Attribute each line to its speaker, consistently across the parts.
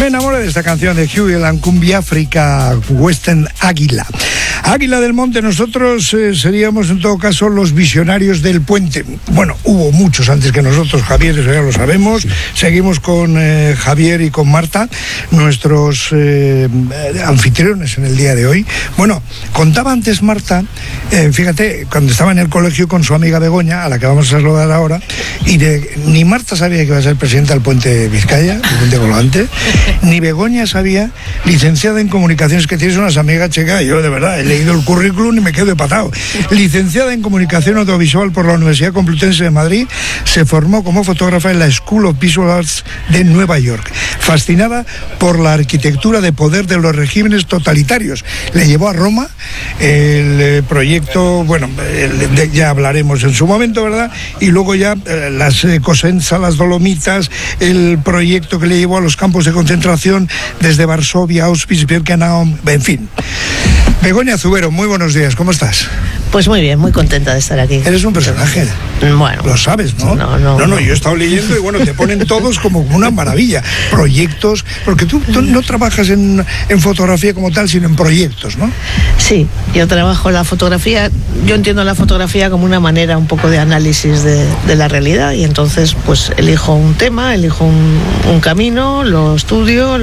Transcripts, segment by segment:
Speaker 1: Me enamoré de esta canción de Huey and Cumbia África Western Águila. Águila del Monte, nosotros seríamos en todo caso los visionarios del puente. Bueno, hubo muchos antes que nosotros, Javier, eso ya lo sabemos. Seguimos con Javier y con Marta, nuestros anfitriones en el día de hoy. Bueno, contaba antes Marta, fíjate, cuando estaba en el colegio con su amiga Begoña, a la que vamos a saludar ahora, y ni Marta sabía que iba a ser presidenta del puente Vizcaya, el puente colgante, ni Begoña sabía, licenciada en comunicaciones, que tienes unas amigas checas, yo de verdad he leído el currículum y me quedo empatado. Licenciada en comunicación audiovisual por la Universidad Complutense de Madrid, se formó como fotógrafa en la School of Visual Arts de Nueva York. Fascinada por la arquitectura de poder de los regímenes totalitarios, le llevó a Roma el proyecto, bueno, ya hablaremos en su momento, ¿verdad? Y luego ya las Cosenza, las Dolomitas, el proyecto que le llevó a los campos de concentración desde Varsovia, Auschwitz, Birkenau, en fin. Begoña Zubero, muy buenos días, ¿cómo estás?
Speaker 2: Pues muy bien, muy contenta de estar aquí.
Speaker 1: Eres un personaje.
Speaker 2: Bueno.
Speaker 1: Lo sabes, ¿no?
Speaker 2: No,
Speaker 1: Yo he estado leyendo y bueno, te ponen todos como una maravilla. Proyectos, porque tú no trabajas en fotografía como tal, sino en proyectos, ¿no?
Speaker 2: Sí, yo trabajo la fotografía, yo entiendo la fotografía como una manera un poco de análisis de la realidad, y entonces pues elijo un tema, elijo un camino, lo estudio,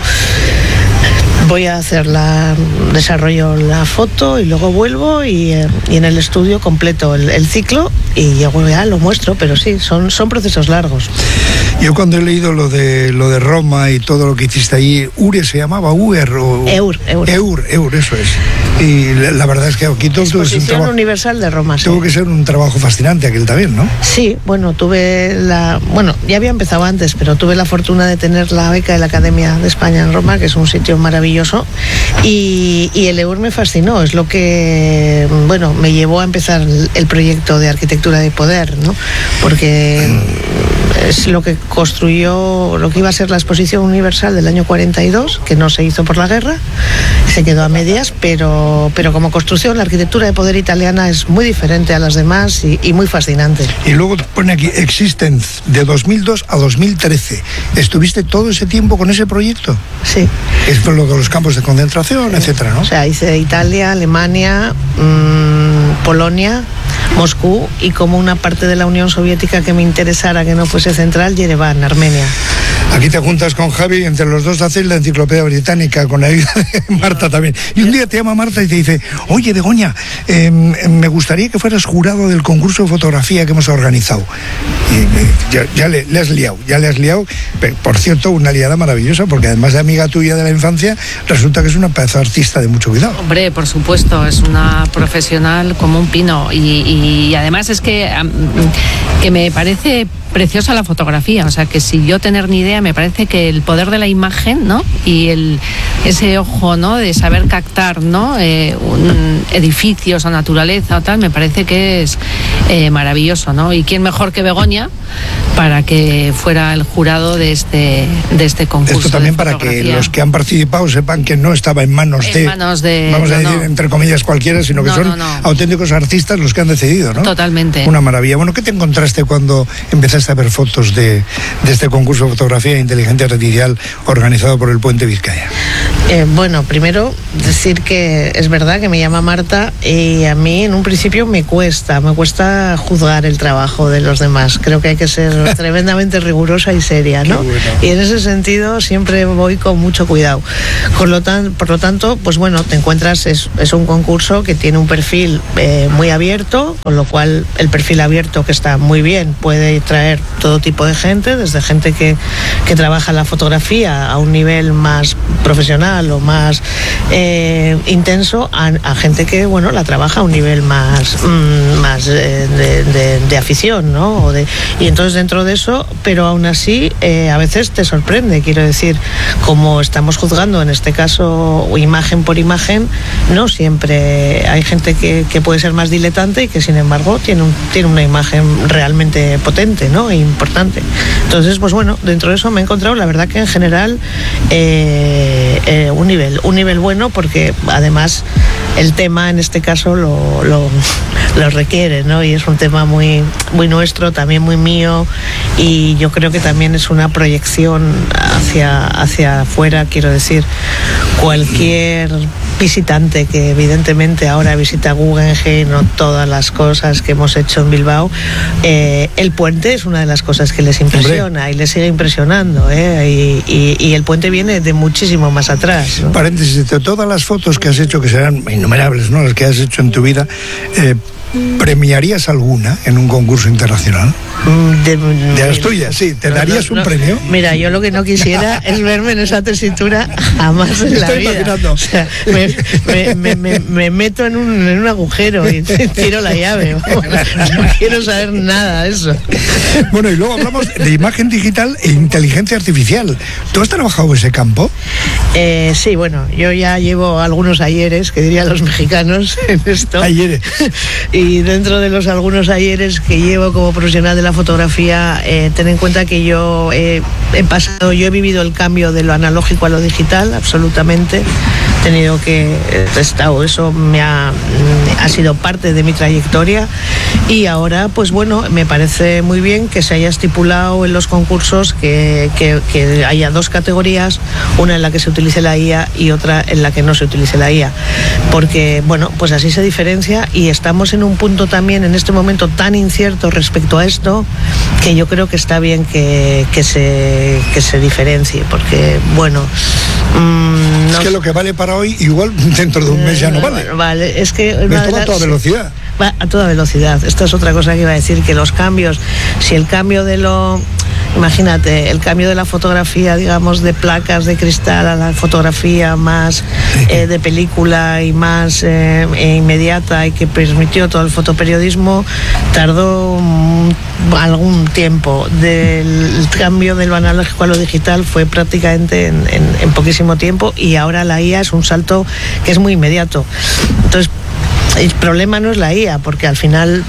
Speaker 2: voy a desarrollo la foto y luego vuelvo y en el estudio completo el ciclo y luego ya lo muestro, pero sí, son procesos largos.
Speaker 1: Yo cuando he leído lo de Roma y todo lo que hiciste ahí, ¿Ure se llamaba?
Speaker 2: Eur,
Speaker 1: eso es. Y la verdad es que aquí todo
Speaker 2: Exposición es un trabajo universal de Roma, sí.
Speaker 1: Tuvo que ser un trabajo fascinante aquel también, ¿no?
Speaker 2: Sí, bueno, ya había empezado antes, pero tuve la fortuna de tener la beca de la Academia de España en Roma, que es un sitio maravilloso, y el Eur me fascinó, es lo que, bueno, me llevó a empezar el proyecto de arquitectura de poder, ¿no? Porque es lo que construyó, lo que iba a ser la Exposición Universal del año 42, que no se hizo por la guerra, se quedó a medias, pero como construcción la arquitectura de poder italiana es muy diferente a las demás y muy fascinante.
Speaker 1: Y luego pone aquí Existence, de 2002 a 2013. ¿Estuviste todo ese tiempo con ese proyecto?
Speaker 2: Sí.
Speaker 1: Es por lo de los campos de concentración, etcétera, ¿no?
Speaker 2: O sea, hice Italia, Alemania, Polonia, Moscú, y como una parte de la Unión Soviética que me interesara que no fuese central, Yerevan, Armenia.
Speaker 1: Aquí te juntas con Javi y entre los dos hacéis la enciclopedia británica con la ayuda de Marta también. Y un día te llama Marta y te dice: oye, Begoña, me gustaría que fueras jurado del concurso de fotografía que hemos organizado. Y ya le has liado. Pero, por cierto, una liada maravillosa, porque además de amiga tuya de la infancia, resulta que es una pedazo artista de mucho cuidado.
Speaker 3: Hombre, por supuesto, es una profesional como un pino y además es que me parece preciosa la fotografía, o sea que sin yo tener ni idea, me parece que el poder de la imagen, ¿no? Y ese ojo, ¿no? De saber captar, ¿no? Edificios o naturaleza o tal, me parece que es maravilloso, ¿no? Y quién mejor que Begoña para que fuera el jurado de este concurso.
Speaker 1: Esto también para que los que han participado sepan que no estaba en manos de vamos a decir entre comillas cualquiera, sino que son auténticos artistas los que han decidido, ¿no?
Speaker 3: Totalmente.
Speaker 1: Una maravilla. Bueno, ¿qué te encontraste cuando empezaste a ver fotos de este concurso de fotografía e inteligencia artificial organizado por el Puente Vizcaya?
Speaker 2: Bueno, primero decir que es verdad que me llama Marta y a mí en un principio me cuesta juzgar el trabajo de los demás. Creo que hay que ser tremendamente rigurosa y seria, ¿no? Bueno. Y en ese sentido siempre voy con mucho cuidado. Por lo tanto, pues bueno, te encuentras, es un concurso que tiene un perfil muy abierto, con lo cual el perfil abierto, que está muy bien, puede traer todo tipo de gente, desde gente que trabaja la fotografía a un nivel más profesional o más intenso, a gente que, bueno, la trabaja a un nivel más de afición, ¿no? Y entonces dentro de eso, pero aún así a veces te sorprende, quiero decir, como estamos juzgando en este caso imagen por imagen, no siempre hay gente que puede ser más diletante y que sin embargo tiene una imagen realmente potente, ¿no? E importante. Entonces, pues bueno, dentro de eso me he encontrado, la verdad que en general un nivel bueno, porque además el tema en este caso lo requiere, ¿no? Y es un tema muy, muy nuestro, también muy mío, y yo creo que también es una proyección hacia afuera. Quiero decir, cualquier visitante que evidentemente ahora visita Guggenheim o todas las cosas que hemos hecho en Bilbao, el puente es una de las cosas que les impresiona y les sigue impresionando, y el puente viene de muchísimo más atrás, ¿no?
Speaker 1: Paréntesis, de todas las fotos que has hecho, que serán innumerables, ¿no?, las que has hecho en tu vida, ¿premiarías alguna en un concurso internacional? De las tuyas, sí. ¿Te darías un premio?
Speaker 2: Mira, yo lo que no quisiera es verme en esa tesitura jamás en la vida.
Speaker 1: Imaginando.
Speaker 2: O sea, me meto en un agujero y tiro la llave. No quiero saber nada de eso.
Speaker 1: Bueno, y luego hablamos de imagen digital e inteligencia artificial. ¿Tú has trabajado ese campo?
Speaker 2: Sí, bueno, yo ya llevo algunos ayeres, que dirían los mexicanos, en esto.
Speaker 1: Ayeres.
Speaker 2: Y dentro de los algunos ayeres que llevo como profesional de la fotografía, ten en cuenta que yo he vivido el cambio de lo analógico a lo digital, absolutamente. He tenido que eso ha sido parte de mi trayectoria, y ahora, pues bueno, me parece muy bien que se haya estipulado en los concursos que haya dos categorías, una en la que se utilice la IA y otra en la que no se utilice la IA, porque bueno, pues así se diferencia, y estamos en un punto también en este momento tan incierto respecto a esto, que yo creo que está bien que se diferencie, porque bueno,
Speaker 1: es que lo que vale para hoy igual dentro de un mes ya no vale.
Speaker 2: Vale, es que
Speaker 1: esto va a toda velocidad.
Speaker 2: Va a toda velocidad. Esta es otra cosa que iba a decir, que los cambios, si el cambio imagínate, el cambio de la fotografía, digamos, de placas de cristal a la fotografía más de película y más inmediata, y que permitió todo el fotoperiodismo, tardó algún tiempo. Del cambio de lo analógico a lo digital fue prácticamente en poquísimo tiempo, y ahora la IA es un salto que es muy inmediato. Entonces, el problema no es la IA, porque al final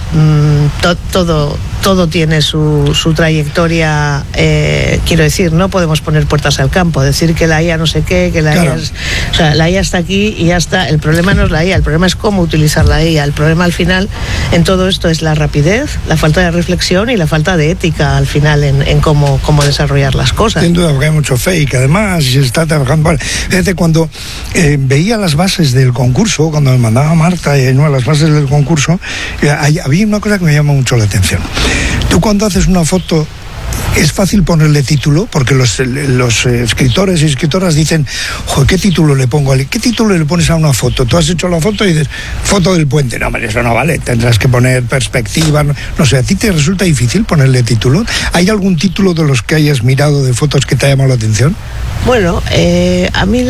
Speaker 2: todo tiene su trayectoria. Quiero decir, no podemos poner puertas al campo, decir que la IA no sé qué, que la
Speaker 1: claro.
Speaker 2: la IA está aquí y ya está. El problema no es la IA, el problema es cómo utilizar la IA. El problema al final en todo esto es la rapidez, la falta de reflexión y la falta de ética al final en cómo desarrollar las cosas.
Speaker 1: Sin duda, porque hay mucho fake, además, y se está trabajando. Vale. Fíjate, cuando veía las bases del concurso, cuando me mandaba Marta las bases del concurso, había una cosa que me llama mucho la atención. Tú, cuando haces una foto, es fácil ponerle título, porque los escritores y escritoras dicen, joder, ¿qué título le pongo? ¿Qué título le pones a una foto? Tú has hecho la foto y dices, foto del puente. No, hombre, eso no vale, tendrás que poner perspectiva. No sé, ¿a ti te resulta difícil ponerle título? ¿Hay algún título de los que hayas mirado de fotos que te ha llamado la atención?
Speaker 2: Bueno, a mí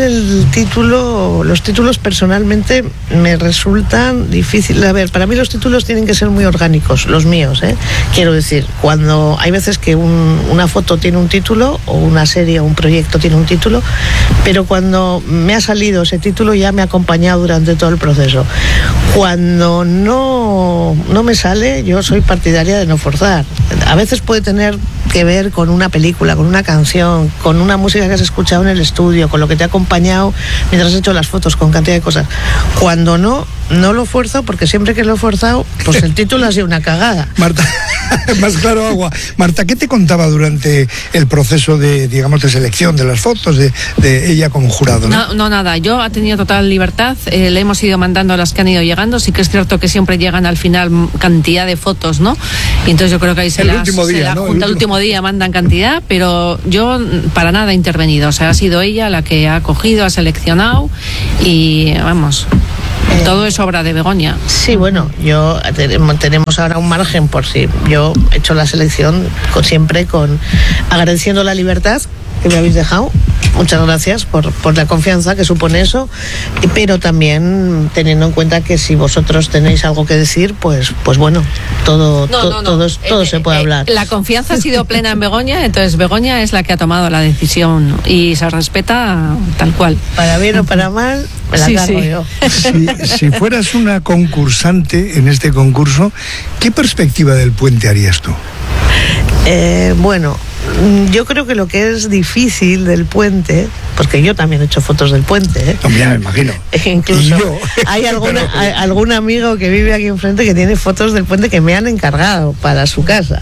Speaker 2: los títulos personalmente me resultan difíciles. A ver, para mí los títulos tienen que ser muy orgánicos, los míos, ¿eh? Quiero decir, cuando hay veces que una foto tiene un título, o una serie o un proyecto tiene un título, pero cuando me ha salido ese título ya me ha acompañado durante todo el proceso. Cuando no me sale, yo soy partidaria de no forzar. A veces puede tener que ver con una película, con una canción, con una música que has escuchado en el estudio, con lo que te ha acompañado mientras has hecho las fotos, con cantidad de cosas. Cuando no lo fuerzo, porque siempre que lo he forzado, pues el título ha sido una cagada.
Speaker 1: Marta, más claro agua. Marta, ¿qué te contaba durante el proceso de selección de las fotos de ella como jurado?
Speaker 3: No, nada. Yo ha tenido total libertad. Le hemos ido mandando las que han ido llegando. Sí que es cierto que siempre llegan al final cantidad de fotos, ¿no? Y entonces yo creo que ahí se la junta el último día, mandan cantidad, pero yo para nada he intervenido. O sea, ha sido ella la que ha cogido, ha seleccionado y vamos. Todo es obra de Begoña.
Speaker 2: Sí, bueno, tenemos ahora un margen por si yo he hecho la selección siempre agradeciendo la libertad que me habéis dejado. Muchas gracias por la confianza que supone eso, pero también teniendo en cuenta que si vosotros tenéis algo que decir, pues bueno, todo se puede hablar.
Speaker 3: La confianza ha sido plena en Begoña, entonces Begoña es la que ha tomado la decisión y se respeta tal cual.
Speaker 2: Para bien o para mal, me la cargo yo.
Speaker 1: Si fueras una concursante en este concurso, ¿qué perspectiva del puente harías tú?
Speaker 2: Bueno, yo creo que lo que es difícil del puente, porque yo también he hecho fotos del puente, ¿eh?
Speaker 1: No, me imagino.
Speaker 2: Incluso hay algún amigo que vive aquí enfrente que tiene fotos del puente que me han encargado para su casa.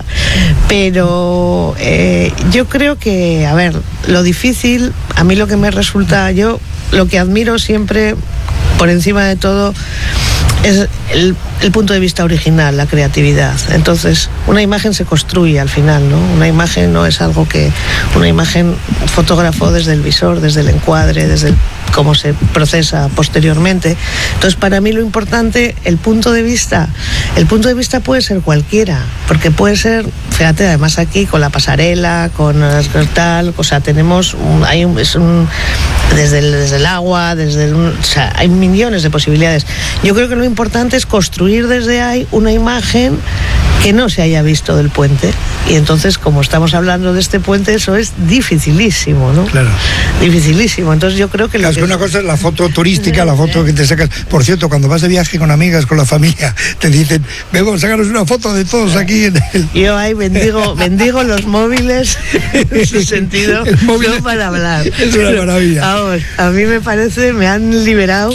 Speaker 2: Pero yo creo que, a ver, lo difícil, a mí lo que me resulta, yo lo que admiro siempre, por encima de todo, es el punto de vista original, la creatividad. Entonces, una imagen se construye al final, ¿no? Una imagen no es algo que... Una imagen fotógrafo desde el visor, desde el encuadre, desde cómo se procesa posteriormente. Entonces, para mí lo importante, el punto de vista puede ser cualquiera, porque puede ser, fíjate, además aquí con la pasarela, con tal, o sea, tenemos desde el agua, o sea, hay millones de posibilidades. Yo creo que lo importante es construir desde ahí una imagen que no se haya visto del puente. Y entonces, como estamos hablando de este puente, eso es dificilísimo, ¿no?
Speaker 1: Claro.
Speaker 2: Dificilísimo. Entonces yo creo que...
Speaker 1: Claro, es que una cosa es la foto turística, la foto que te sacas. Por cierto, cuando vas de viaje con amigas, con la familia, te dicen, vengo a sacaros una foto de todos aquí en el...
Speaker 2: Yo ahí bendigo los móviles en ese sentido, no para hablar.
Speaker 1: Es una maravilla.
Speaker 2: Vamos, a mí me parece, me han liberado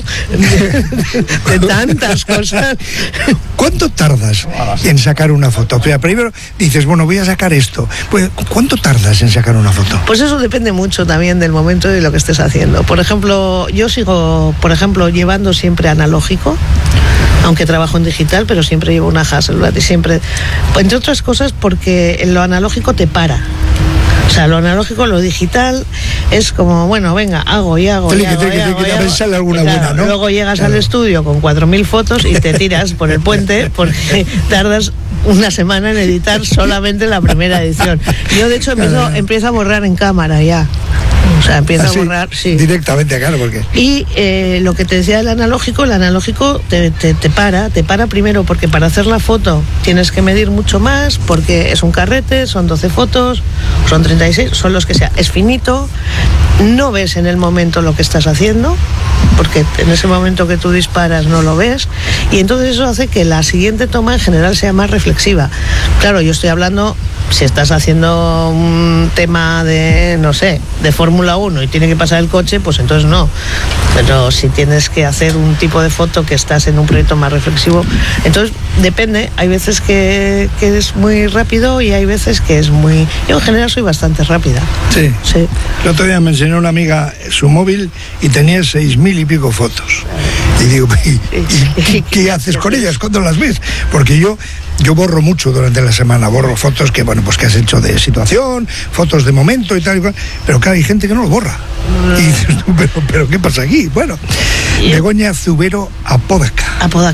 Speaker 2: de tantas cosas.
Speaker 1: ¿Cuánto tardas en sacar una foto? O sea, primero dices, bueno, voy a sacar esto. Pues, ¿cuánto tardas en sacar una foto?
Speaker 2: Pues eso depende mucho también del momento y de lo que estés haciendo. Por ejemplo, yo sigo, llevando siempre analógico, aunque trabajo en digital, pero siempre llevo una Hasselblad y siempre, entre otras cosas, porque en lo analógico te para. O sea, lo analógico, lo digital es como, bueno, venga, hago.
Speaker 1: Sale alguna buena, ¿no?
Speaker 2: Luego llegas al estudio con 4.000 fotos y te tiras por el puente porque tardas una semana en editar solamente la primera edición. Yo, de hecho, empiezo a borrar en cámara ya. O sea, empieza a borrar, sí.
Speaker 1: Directamente, claro, porque...
Speaker 2: Y lo que te decía el analógico te para primero porque para hacer la foto tienes que medir mucho más, porque es un carrete, son 12 fotos, son 36, son los que sea. Es finito, no ves en el momento lo que estás haciendo, porque en ese momento que tú disparas no lo ves, y entonces eso hace que la siguiente toma en general sea más reflexiva. Claro, yo estoy hablando... Si estás haciendo un tema de, no sé, de Fórmula 1 y tiene que pasar el coche, pues entonces no. Pero si tienes que hacer un tipo de foto que estás en un proyecto más reflexivo, entonces depende. Hay veces que es muy rápido y hay veces que es muy... Yo en general soy bastante rápida.
Speaker 1: Sí. El otro día me enseñó una amiga su móvil y tenía 6.000 y pico fotos. Y digo, ¿y qué haces con ellas? ¿Cuándo las ves? Porque yo borro mucho durante la semana, borro fotos que, bueno, pues que has hecho de situación, fotos de momento y tal y cual, pero claro, hay gente que no lo borra. Y dices, pero ¿qué pasa aquí? Bueno, Begoña Zubero Apodaca.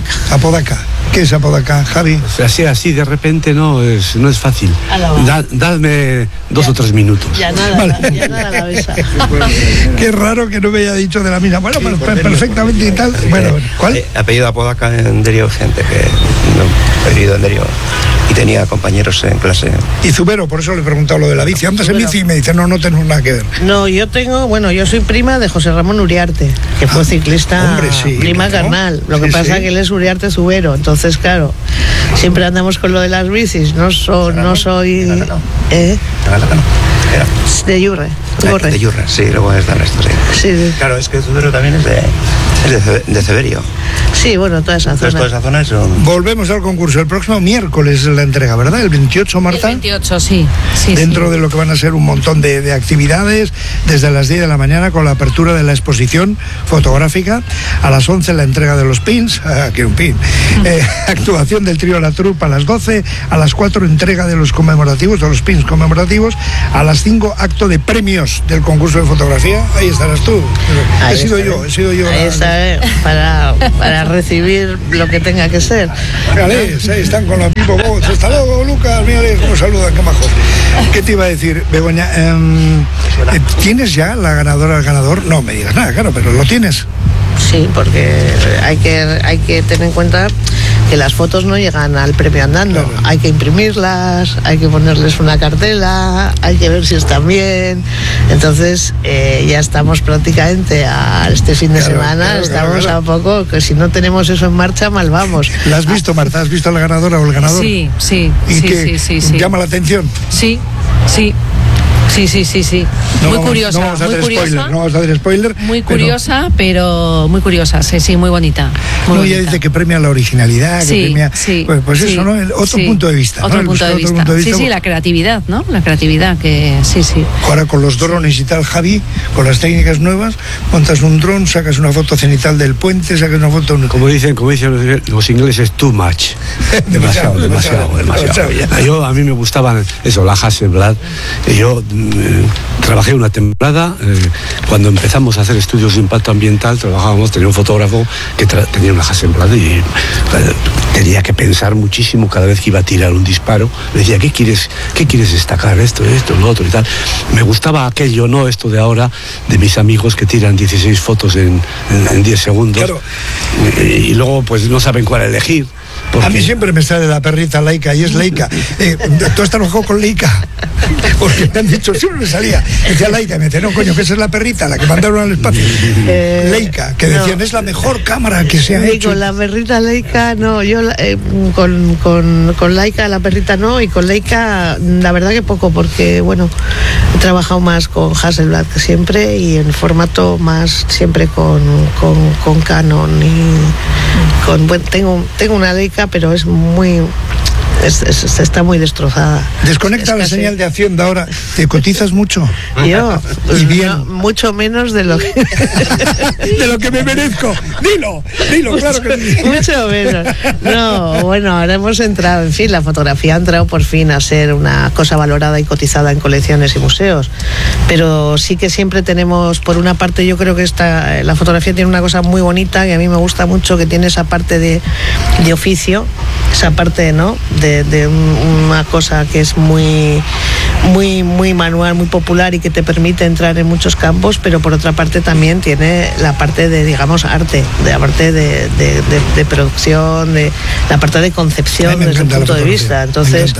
Speaker 1: ¿Qué es Apodaca, Javi?
Speaker 4: Así de repente no es fácil. Dadme 2 o 3 minutos.
Speaker 2: Ya nada la besa.
Speaker 1: Qué raro que no me haya dicho de la mina. Bueno, perfectamente y tal. Bueno, ¿cuál?
Speaker 5: Apellido Apodaca en Derio, gente que he vivido en Derio y tenía compañeros en clase.
Speaker 1: Y Zubero, por eso le he preguntado lo de la bici. ¿Andas en bici? Y me dice, no tenemos nada que ver.
Speaker 2: No, yo soy prima de José Ramón Uriarte, que fue ciclista,
Speaker 1: hombre, sí,
Speaker 2: prima
Speaker 1: claro.
Speaker 2: Carnal. Lo que pasa es que él es Uriarte Zubero, entonces claro, siempre andamos con lo de las bicis. No soy... De Yurre.
Speaker 5: De Yurre, sí, luego es de Ernesto, sí.
Speaker 2: Sí.
Speaker 5: Claro, es que Zubero también es de Ceberio.
Speaker 2: Sí, bueno, toda esa zona.
Speaker 5: Toda esa zona es un...
Speaker 1: Volvemos al concurso. El próximo miércoles es la entrega, ¿verdad? El 28, Marta.
Speaker 3: El 28, sí.
Speaker 1: Dentro de lo que van a ser un montón de actividades, desde las 10 de la mañana con la apertura de la exposición fotográfica, a las 11 la entrega de los pins, que un pin, actuación del trío La Troupe a las 12, a las 4 entrega de los conmemorativos, de los pins conmemorativos, a las 5 acto de premios del concurso de fotografía. Ahí estarás tú. He sido yo.
Speaker 2: Ahí está, para recibir lo que tenga que ser.
Speaker 1: Gales, ahí están con la Pipo Bots. Hasta luego, Lucas, mírales cómo saludan, qué majos. ¿Qué te iba a decir, Begoña? ¿Tienes ya la ganadora, el ganador? No me digas nada, claro, pero lo tienes.
Speaker 2: Sí, porque hay que tener en cuenta que las fotos no llegan al premio andando. Claro. Hay que imprimirlas, hay que ponerles una cartela, hay que ver si están bien. Entonces ya estamos prácticamente a este fin de semana, estamos a poco, que si no tenemos eso en marcha, mal vamos.
Speaker 1: ¿La has visto, Marta? ¿Has visto a la ganadora o el ganador?
Speaker 3: Sí.
Speaker 1: ¿Y sí,
Speaker 3: sí.
Speaker 1: llama la atención?
Speaker 3: Sí. Sí. Sí.
Speaker 1: No
Speaker 3: muy
Speaker 1: vamos-
Speaker 3: curiosa,
Speaker 1: no vamos a
Speaker 3: muy
Speaker 1: hacer
Speaker 3: curiosa.
Speaker 1: spoiler, no vamos a hacer spoiler.
Speaker 3: Muy
Speaker 1: pero-
Speaker 3: curiosa, pero muy curiosa, sí, muy bonita. Muy
Speaker 1: No,
Speaker 3: bonita.
Speaker 1: ella dice que premia la originalidad, que
Speaker 3: Sí,
Speaker 1: premia.
Speaker 3: sí,
Speaker 1: Pues
Speaker 3: sí,
Speaker 1: eso, ¿no? Otro
Speaker 3: sí.
Speaker 1: punto de vista. ¿no?
Speaker 3: Otro
Speaker 1: El
Speaker 3: punto de
Speaker 1: buscar
Speaker 3: vista.
Speaker 1: otro punto de
Speaker 3: Sí, la creatividad, ¿no? La creatividad que sí.
Speaker 1: Ahora con los drones y tal, Javi, con las técnicas nuevas, montas un dron, sacas una foto cenital del puente, sacas una foto.
Speaker 4: Como dicen los ingleses, too much. demasiado. A mí me gustaban eso, la Hasselblad. Yo trabajé una temporada, cuando empezamos a hacer estudios de impacto ambiental, tenía un fotógrafo que tenía una Hasselblad y tenía que pensar muchísimo cada vez que iba a tirar un disparo. Le decía, ¿qué quieres destacar? Esto, lo otro y tal. Me gustaba aquello, no esto de ahora, de mis amigos que tiran 16 fotos en 10 segundos.
Speaker 1: Claro.
Speaker 4: Y luego pues no saben cuál elegir.
Speaker 1: A mí siempre me sale la perrita Leica y es Leica. ¿Tú has trabajado con Leica? Porque me han dicho, siempre me salía. Decía Leica, y me decía, no, coño, que esa es la perrita, la que mandaron al espacio. Leica, que decían, es la mejor cámara que se ha hecho.
Speaker 2: Con la perrita Leica, no, yo con Leica, la perrita no, y con Leica, la verdad que poco, porque, bueno, he trabajado más con Hasselblad que siempre y en formato más siempre con Canon y tengo una Leica, pero es muy... está muy destrozada.
Speaker 1: Desconecta la señal de Hacienda ahora. ¿Te cotizas mucho?
Speaker 2: Yo,
Speaker 1: Y bien.
Speaker 2: no, mucho menos de lo que...
Speaker 1: De lo que me merezco. Dilo, claro que sí.
Speaker 2: Mucho menos. No, bueno, ahora hemos entrado, en fin, la fotografía ha entrado por fin a ser una cosa valorada y cotizada en colecciones y museos. Pero sí que siempre tenemos, por una parte, yo creo que la fotografía tiene una cosa muy bonita que a mí me gusta mucho, que tiene esa parte de oficio, esa parte, ¿no?, de una cosa que es muy manual, muy popular y que te permite entrar en muchos campos, pero por otra parte también tiene la parte de, digamos, arte, de la parte de producción, de la parte de concepción desde un punto de vista. Entonces,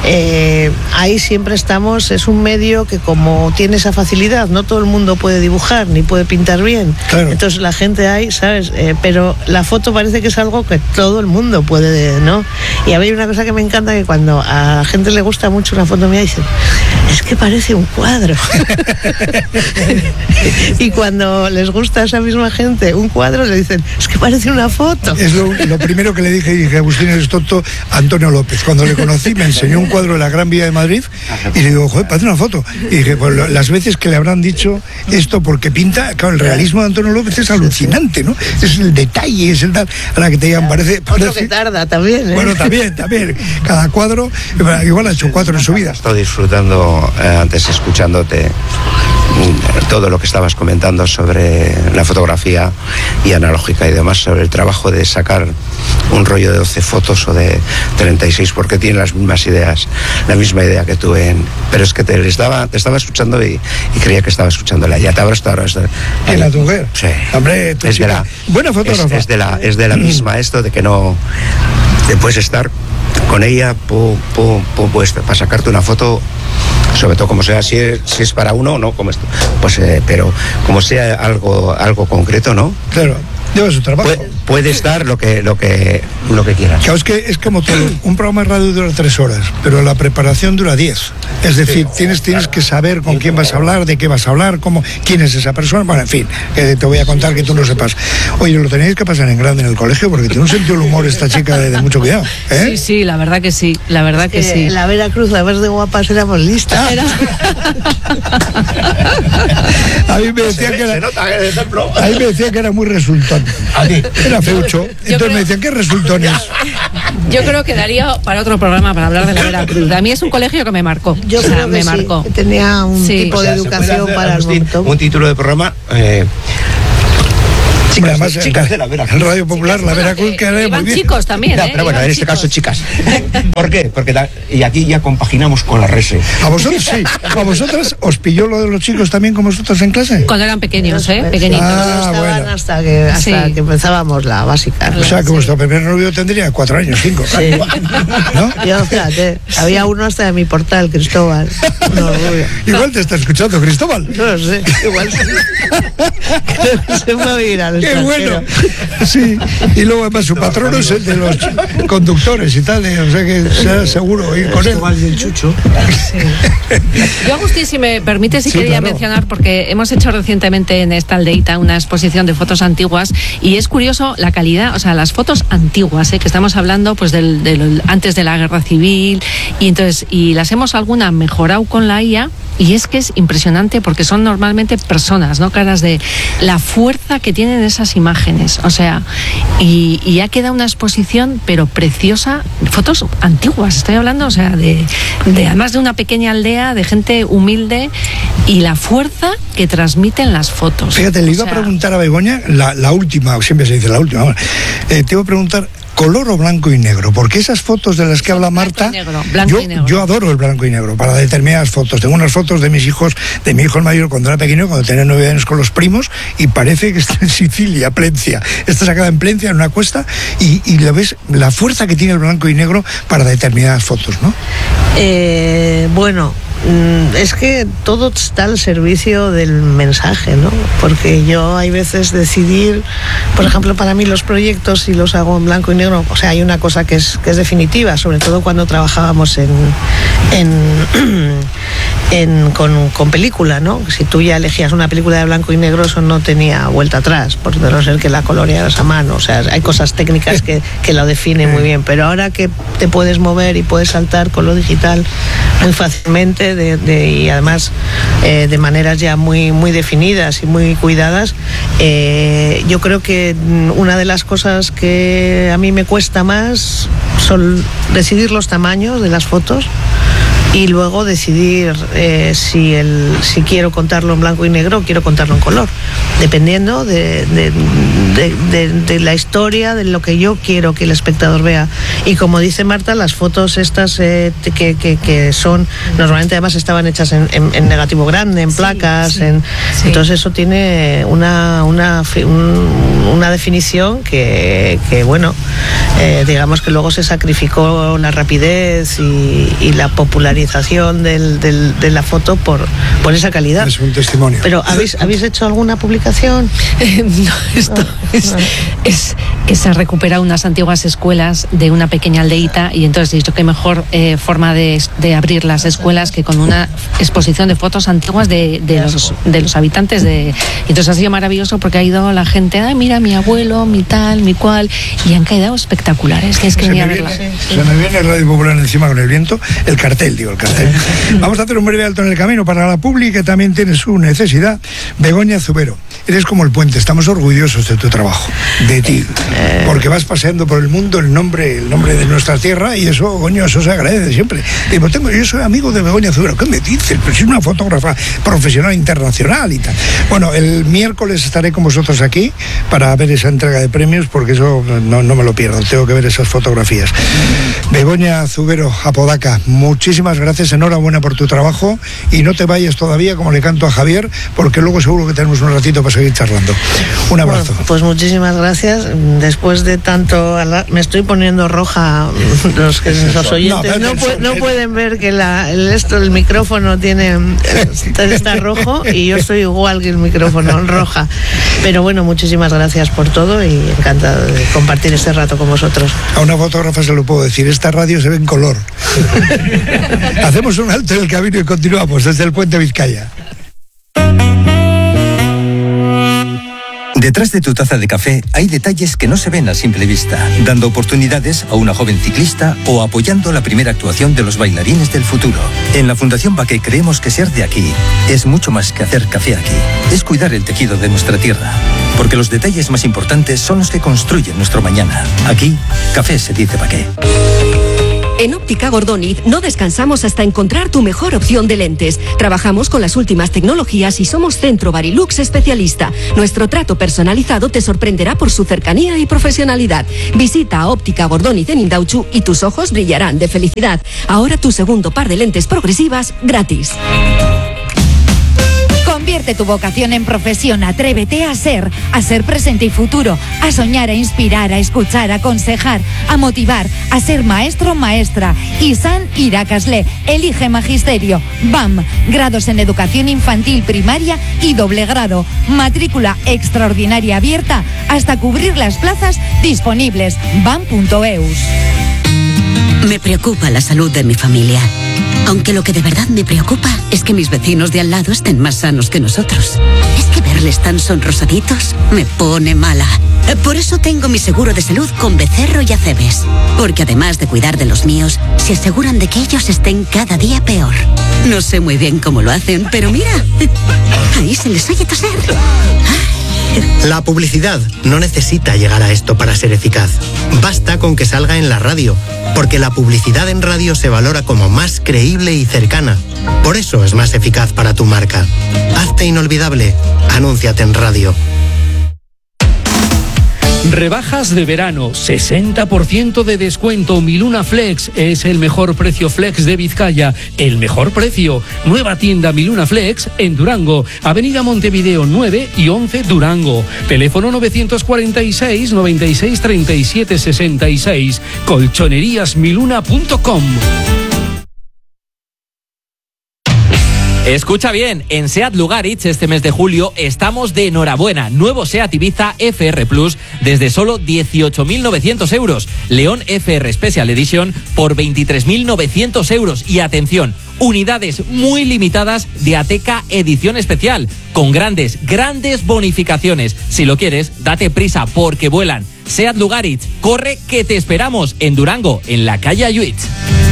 Speaker 2: ahí siempre estamos, es un medio que como tiene esa facilidad, no todo el mundo puede dibujar ni puede pintar bien.
Speaker 1: Claro.
Speaker 2: Entonces la gente ahí, ¿sabes? Pero la foto parece que es algo que todo el mundo puede, ¿no? Y a mí hay una cosa que me encanta, que cuando a la gente le gusta mucho una foto mía, dicen, es que parece un cuadro. Y cuando les gusta a esa misma gente un cuadro, le dicen, es que parece una foto.
Speaker 1: Es lo primero que le dije, Agustín, eres tonto, Antonio López. Cuando le conocí, me enseñó un cuadro de la Gran Vía de Madrid y le digo, joder, parece una foto. Y dije, pues las veces que le habrán dicho esto, porque pinta, claro, el realismo de Antonio López es alucinante, ¿no? Es el detalle, es el tal. Ahora que te digan, parece.
Speaker 2: Otro que tarda también, ¿eh?
Speaker 1: Bueno, también. Cada cuadro, igual ha hecho 4 en su vida.
Speaker 5: Estoy disfrutando, antes escuchándote, todo lo que estabas comentando sobre la fotografía y analógica y demás, sobre el trabajo de sacar un rollo de 12 fotos o de 36, porque tiene las mismas ideas, la misma idea que tú pero es que te estaba escuchando y creía que estaba escuchándola. Ya te habrás estado.
Speaker 1: ¿En la tu mujer?
Speaker 5: Sí.
Speaker 1: Hombre, tu chica. Buena fotógrafa.
Speaker 5: Es de la misma esto de que no te puedes estar con ella pues, para sacarte una foto, sobre todo como sea, si es para uno o no, como esto, pues pero como sea algo concreto, ¿no?
Speaker 1: Claro, lleva su trabajo.
Speaker 5: Puedes dar lo que quieras.
Speaker 1: Claro, es como todo. Un programa de radio dura 3 horas, pero la preparación dura 10. Es decir, tienes que saber con quién vas a hablar, de qué vas a hablar, quién es esa persona. Bueno, en fin, te voy a contar que tú no sepas. Oye, lo tenéis que pasar en grande en el colegio, porque tiene un sentido del humor esta chica de mucho cuidado, ¿eh?
Speaker 3: Sí, la verdad que sí, la verdad que sí.
Speaker 2: En la Veracruz, además de guapas, éramos listas.
Speaker 1: A mí me decían que era muy resultón. Era feucho. Entonces me decían, ¿qué resultones?
Speaker 3: Yo creo que daría para otro programa para hablar de la Veracruz. A mí es un colegio que me marcó.
Speaker 2: Yo creo que
Speaker 3: me
Speaker 2: sí,
Speaker 3: marcó.
Speaker 2: que tenía un tipo de educación para el montón.
Speaker 5: Un título de programa. Chicas de la Veracruz.
Speaker 1: En Radio Popular, la Veracruz, que era muy bien.
Speaker 3: Chicos también,
Speaker 5: No, pero bueno, en este caso chicas. ¿Por qué? Porque y aquí ya compaginamos con la rese.
Speaker 1: ¿A vosotros sí? ¿A vosotras os pilló lo de los chicos también con vosotros en clase?
Speaker 3: Cuando eran pequeños, pequeñitos.
Speaker 1: Bueno.
Speaker 2: Hasta que empezábamos la básica.
Speaker 1: O sea, que vuestro primer novio tendría 4 años, 5.
Speaker 2: Sí.
Speaker 1: ¿No?
Speaker 2: Yo, fíjate, había uno hasta de mi portal, Cristóbal. No,
Speaker 1: Igual te está escuchando, Cristóbal.
Speaker 2: no lo sé, igual sí. Creo que se va a ir al
Speaker 1: Qué bueno. Sí, y luego además su patrón es el de los conductores y tal, o sea que será seguro ir con él.
Speaker 4: Del Chucho.
Speaker 3: Sí. Yo, Agustín, si me permite, sí quería mencionar, porque hemos hecho recientemente en esta aldeita una exposición de fotos antiguas y es curioso la calidad, o sea, las fotos antiguas, que estamos hablando pues antes de la guerra civil, y las hemos alguna mejorado con la IA. Y es que es impresionante porque son normalmente personas, ¿no? Caras de la fuerza que tienen esas imágenes. O sea, y ha quedado una exposición, pero preciosa, fotos antiguas. Estoy hablando, o sea, de además de una pequeña aldea, de gente humilde y la fuerza que transmiten las fotos.
Speaker 1: Fíjate, le iba a preguntar a Begoña, la última, siempre se dice la última, te iba a preguntar, ¿color o blanco y negro? Porque esas fotos de las que habla Marta, yo adoro el blanco y negro para determinadas fotos. Tengo unas fotos de mis hijos, de mi hijo el mayor cuando era pequeño, cuando tenía 9 años con los primos, y parece que está en Sicilia, Plencia. Está sacada en Plencia, en una cuesta, y lo ves, la fuerza que tiene el blanco y negro para determinadas fotos, ¿no?
Speaker 2: Bueno, es que todo está al servicio del mensaje, ¿no? Porque yo hay veces decidir, por ejemplo, para mí los proyectos, si los hago en blanco y negro, o sea, hay una cosa que es definitiva, sobre todo cuando trabajábamos con película, ¿no? Si tú ya elegías una película de blanco y negro, eso no tenía vuelta atrás, por no ser que la colorearas a mano. O sea, hay cosas técnicas que lo definen muy bien, pero ahora que te puedes mover y puedes saltar con lo digital muy fácilmente, y además de maneras ya muy, muy definidas y muy cuidadas, yo creo que una de las cosas que a mí me cuesta más son decidir los tamaños de las fotos y luego decidir si quiero contarlo en blanco y negro o quiero contarlo en color, dependiendo de la historia, de lo que yo quiero que el espectador vea. Y como dice Marta, las fotos estas que son, normalmente además estaban hechas en negativo grande, en placas, entonces eso tiene una definición que bueno, digamos que luego se sacrificó la rapidez y la popularidad de la foto por esa calidad.
Speaker 1: Es un testimonio.
Speaker 2: Pero ¿habéis hecho alguna publicación?
Speaker 3: No, esto es ha recuperado unas antiguas escuelas de una pequeña aldeita, y entonces he dicho que mejor forma de abrir las escuelas que con una exposición de fotos antiguas de los habitantes y entonces ha sido maravilloso porque ha ido la gente, mira mi abuelo, mi tal, mi cual, y han quedado espectaculares. Tienes que venir a verla.
Speaker 1: Se me viene Radio Popular encima con el viento, el cartel. Vamos a hacer un breve alto en el camino para la publi, que también tiene su necesidad. Begoña Zubero, eres como el puente, estamos orgullosos de tu trabajo, de ti, porque vas paseando por el mundo el nombre de nuestra tierra, y eso, coño, eso se agradece siempre. Digo, yo soy amigo de Begoña Zubero. ¿Qué me dices? Pero si es una fotógrafa profesional internacional y tal. Bueno, el miércoles estaré con vosotros aquí para ver esa entrega de premios, porque eso no me lo pierdo, tengo que ver esas fotografías. Begoña Zubero, Apodaca, muchísimas gracias, enhorabuena por tu trabajo, y no te vayas todavía, como le canto a Javier, porque luego seguro que tenemos un ratito para seguir charlando. Un abrazo.
Speaker 2: Bueno, pues muchísimas gracias. Después de tanto me estoy poniendo roja. Los oyentes no pueden ver que el micrófono está rojo, y yo soy igual que el micrófono, roja. Pero bueno, muchísimas gracias por todo y encantada de compartir este rato con vosotros.
Speaker 1: A una fotógrafa se lo puedo decir, esta radio se ve en color. Hacemos un alto en el camino y continuamos desde el Puente Vizcaya.
Speaker 6: Detrás de tu taza de café hay detalles que no se ven a simple vista, dando oportunidades a una joven ciclista o apoyando la primera actuación de los bailarines del futuro. En la Fundación Baqué creemos que ser de aquí es mucho más que hacer café aquí. Es cuidar el tejido de nuestra tierra, porque los detalles más importantes son los que construyen nuestro mañana. Aquí, café se dice Baqué.
Speaker 7: En Óptica Gordóniz no descansamos hasta encontrar tu mejor opción de lentes. Trabajamos con las últimas tecnologías y somos Centro Barilux especialista. Nuestro trato personalizado te sorprenderá por su cercanía y profesionalidad. Visita a Óptica Gordóniz en Indautxu y tus ojos brillarán de felicidad. Ahora tu segundo par de lentes progresivas gratis.
Speaker 8: Convierte tu vocación en profesión, atrévete a ser presente y futuro, a soñar, a inspirar, a escuchar, a aconsejar, a motivar, a ser maestro o maestra. ISAN Irakasle, elige magisterio. BAM, grados en educación infantil, primaria y doble grado. Matrícula extraordinaria abierta hasta cubrir las plazas disponibles. BAM.eus.
Speaker 9: Me preocupa la salud de mi familia. Aunque lo que de verdad me preocupa es que mis vecinos de al lado estén más sanos que nosotros. Es que verles tan sonrosaditos me pone mala. Por eso tengo mi seguro de salud con Becerro y Acebes. Porque además de cuidar de los míos, se aseguran de que ellos estén cada día peor. No sé muy bien cómo lo hacen, pero mira, ahí se les oye toser.
Speaker 10: La publicidad no necesita llegar a esto para ser eficaz. Basta con que salga en la radio, porque la publicidad en radio se valora como más creíble y cercana. Por eso es más eficaz para tu marca. Hazte inolvidable. Anúnciate en radio.
Speaker 11: Rebajas de verano, 60% de descuento. Miluna Flex es el mejor precio flex de Vizcaya. El mejor precio. Nueva tienda Miluna Flex en Durango. Avenida Montevideo 9 y 11 Durango. Teléfono 946 96 37 66. Colchoneríasmiluna.com.
Speaker 12: Escucha bien, en SEAT Lugaritz este mes de julio estamos de enhorabuena. Nuevo SEAT Ibiza FR Plus desde solo 18.900 euros. León FR Special Edition por 23.900 euros. Y atención, unidades muy limitadas de Ateca Edición Especial, con grandes bonificaciones. Si lo quieres, date prisa porque vuelan. SEAT Lugaritz, corre que te esperamos en Durango, en la calle Ayuitz.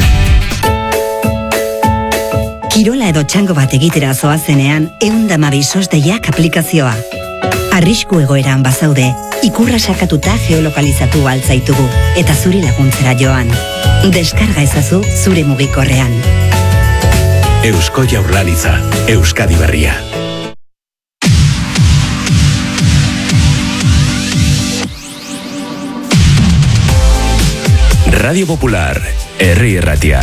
Speaker 9: Kirola edo txango bat egitera zoazenean, 112 SOS-deiak aplikazioa. Arrisku egoeran bazaude, ikurra sakatuta geolokalizatu altzaitugu, eta zuri laguntzera joan. Deskarga ezazu zure mugikorrean.
Speaker 13: Eusko Jaurlaritza, Euskadi Berria. Radio Popular, Herri Erratia.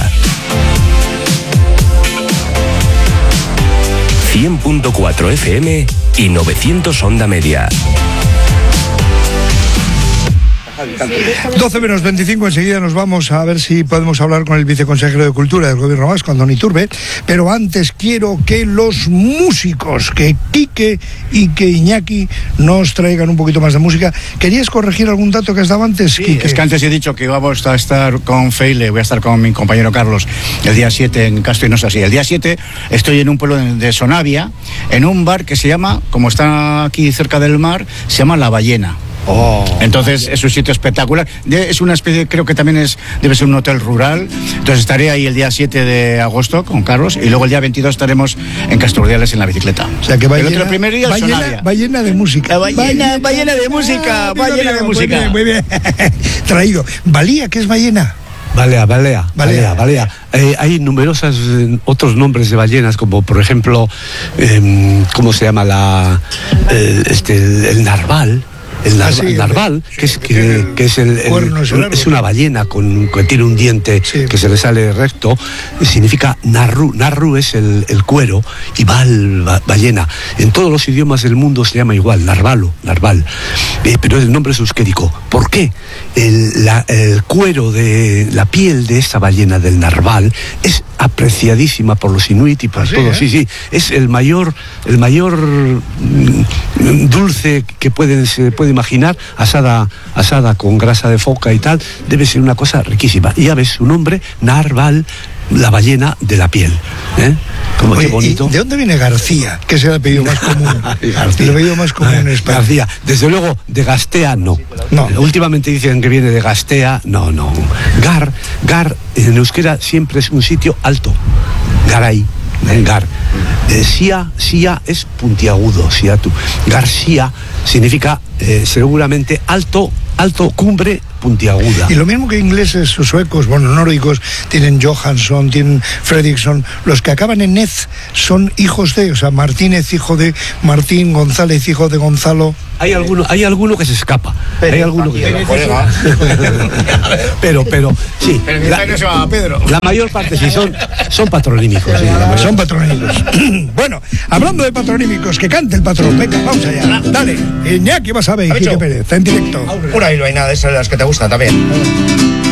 Speaker 13: 100.4 FM y 900 onda media.
Speaker 1: 12 menos 25, enseguida nos vamos a ver si podemos hablar con el viceconsejero de Cultura del Gobierno Vasco, Andoni Iturbe, pero antes quiero que los músicos, que Quique y que Iñaki nos traigan un poquito más de música. ¿Querías corregir algún dato que has dado antes,
Speaker 14: Sí,
Speaker 1: Quique?
Speaker 14: es que antes he dicho que vamos a estar con Feile, voy a estar con mi compañero Carlos el día 7 en Castro y no es así. El día 7 estoy en un pueblo de Sonavia, en un bar que se llama, como está aquí cerca del mar, se llama La Ballena. Entonces es un sitio espectacular. Es una especie, creo que también debe ser un hotel rural. Entonces estaré ahí el día 7 de agosto con Carlos y luego el día 22 estaremos en Casturdiales en la bicicleta.
Speaker 1: O sea que va
Speaker 14: el otro primer día en Sonavia.
Speaker 1: Va llena de música.
Speaker 14: Va llena de música. Va llena de música.
Speaker 1: Muy bien. Traído. ¿Valía? ¿Qué es ballena?
Speaker 4: Balea. Hay numerosos otros nombres de ballenas, como por ejemplo, ¿cómo se llama el narval? El narval, que es una ballena que tiene un diente que se le sale recto, significa narru. Narru es el cuero y ballena. En todos los idiomas del mundo se llama igual, narval. Pero el nombre es euskérico. ¿Por qué? El cuero de la piel de esta ballena del narval es apreciadísima por los inuit y por todos. Sí, es el mayor dulce que se puede imaginar, asada con grasa de foca y tal. Debe ser una cosa riquísima. Y ya ves su nombre, narval, la ballena de la piel. Como qué bonito.
Speaker 1: ¿De dónde viene García? Que es el apellido más común. El apellido más común en España.
Speaker 4: García, desde luego, de Gastea no. Últimamente dicen que viene de Gastea, no. Gar en euskera siempre es un sitio alto. Garay. Gar. Sia es puntiagudo, García significa seguramente alto alto, cumbre puntiaguda.
Speaker 1: Y lo mismo que ingleses o suecos, bueno, nórdicos, tienen Johansson, tienen Fredriksson, los que acaban en Ez son hijos de, o sea, Martínez, hijo de Martín, González, hijo de Gonzalo.
Speaker 4: Hay alguno que se escapa.
Speaker 5: Pero,
Speaker 4: hay alguno que pero sí.
Speaker 14: Pero no se llama Pedro.
Speaker 4: La mayor parte sí son patronímicos. Sí,
Speaker 1: son patronímicos. Bueno, hablando de patronímicos, que cante el patrón. Venga, vamos allá. Dale, Iñaki vas a ver, Quique Pérez, en directo.
Speaker 5: Por ahí no hay nada de esas de las que te gustan también.